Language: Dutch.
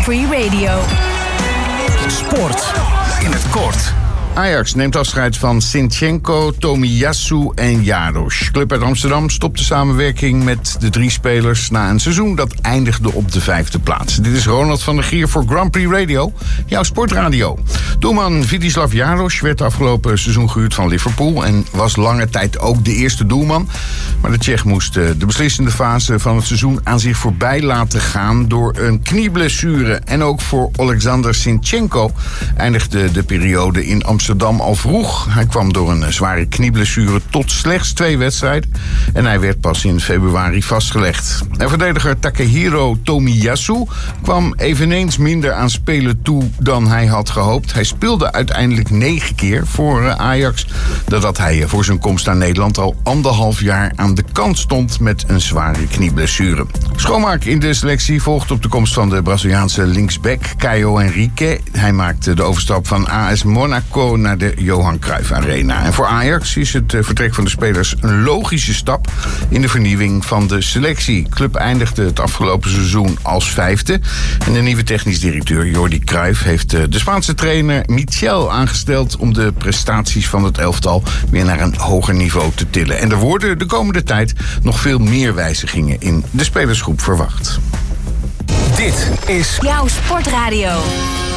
Free Radio. Sport in het kort. Ajax neemt afscheid van Zinchenko, Tomiyasu en Jaros. Club uit Amsterdam stopt de samenwerking met de 3 spelers na een seizoen dat eindigde op de 5e plaats. Dit is Ronald van der Gier voor Grand Prix Radio, jouw sportradio. Doelman Vidislav Jaros werd afgelopen seizoen gehuurd van Liverpool en was lange tijd ook de eerste doelman. Maar de Tsjech moest de beslissende fase van het seizoen aan zich voorbij laten gaan door een knieblessure. En ook voor Alexander Zinchenko eindigde de periode in Amsterdam al vroeg. Hij kwam door een zware knieblessure tot slechts 2 wedstrijden. En hij werd pas in februari vastgelegd. En verdediger Takehiro Tomiyasu kwam eveneens minder aan spelen toe dan hij had gehoopt. Hij speelde uiteindelijk 9 keer voor Ajax. Nadat hij voor zijn komst naar Nederland al 1,5 jaar aan de kant stond met een zware knieblessure. Schoonmaak in de selectie volgt op de komst van de Braziliaanse linksback Caio Henrique. Hij maakte de overstap van AS Monaco naar de Johan Cruijff Arena. En voor Ajax is het vertrek van de spelers een logische stap in de vernieuwing van de selectie. De club eindigde het afgelopen seizoen als 5e. En de nieuwe technisch directeur Jordi Cruijff heeft de Spaanse trainer Michel aangesteld om de prestaties van het elftal weer naar een hoger niveau te tillen. En er worden de komende tijd nog veel meer wijzigingen in de spelersgroep verwacht. Dit is Jouw sportradio.